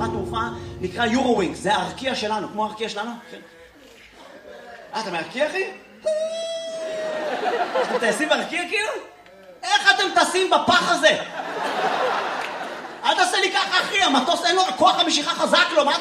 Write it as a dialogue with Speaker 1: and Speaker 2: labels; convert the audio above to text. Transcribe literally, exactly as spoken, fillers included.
Speaker 1: חברת תעופה, נקרא יורו-ווינגס, זה הארקיע שלנו, כמו הארקיע שלנו. אה, אתה מארקיע, אחי? אתם טייסים בארקיע, כאילו? איך אתם טסים בפח הזה? אל תעשה לי ככה, אחי, המטוס אין לו כוח המשיכה חזק לו, מה